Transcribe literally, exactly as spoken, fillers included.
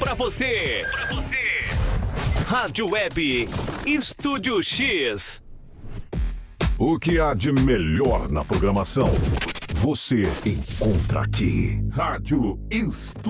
pra você. Pra você. Rádio Web Estúdio X. O que há de melhor na programação, você encontra aqui. Rádio Estúdio